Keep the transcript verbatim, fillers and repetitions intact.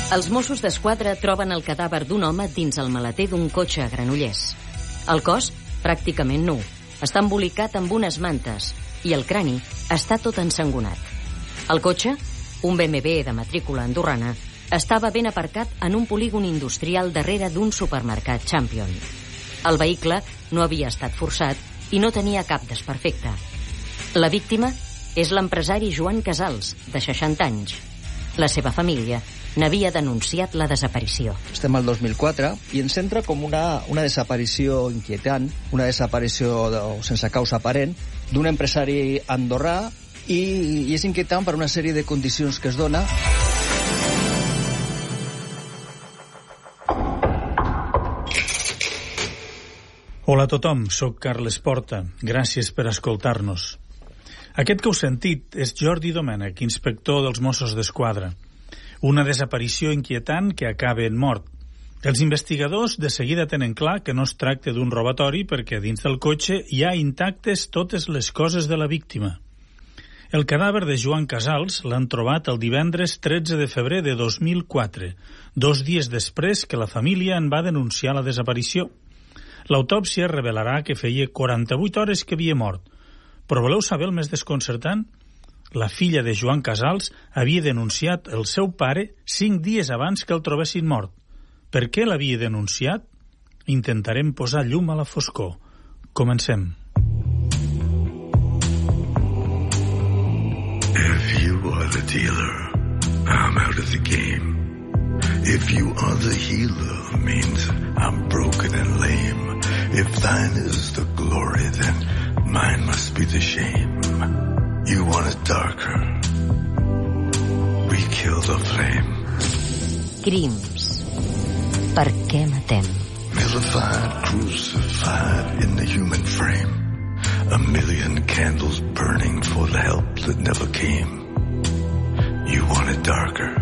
Els Mossos d'Esquadra troben el cadàver d'un home dins el maleter d'un cotxe a Granollers. El cos, pràcticament nu, està embolicat amb unes mantes i el crani està tot ensangonat. El cotxe, un B M W de matrícula andorrana, estava ben aparcat en un polígon industrial darrere d'un supermercat Champion. El vehicle no havia estat forçat i no tenia cap desperfecte. La víctima és l'empresari Joan Casals, de seixanta anys. La seva família n'havia denunciat la desaparició. Estem al dos mil quatre i ens entra com una, una desaparició inquietant, una desaparició de, sense causa aparent d'un empresari andorrà i, i és inquietant per una sèrie de condicions que es dona. Hola a tothom, sóc Carles Porta. Gràcies per escoltar-nos. Aquest que heu sentit és Jordi Domènech, inspector dels Mossos d'Esquadra. Una desaparició inquietant que acaba en mort. Els investigadors de seguida tenen clar que no es tracta d'un robatori perquè dins del cotxe hi ha intactes totes les coses de la víctima. El cadàver de Joan Casals l'han trobat el divendres tretze de febrer de dos mil quatre, dos dies després que la família en va denunciar la desaparició. L'autòpsia revelarà que feia quaranta-vuit hores que havia mort. Però voleu saber el més desconcertant? La filla de Joan Casals havia denunciat el seu pare cinc dies abans que el trobessin mort. Per què l'havia denunciat? Intentarem posar llum a la foscor. Comencem. If you are the dealer, I'm out of the game. If you are the healer, means I'm broken and lame. If thine is the glory, then mine must be the shame. You want it darker. We kill the flame. Crims. Per què matem? Vilified, crucified in the human frame. A million candles burning for the help that never came. You want it darker.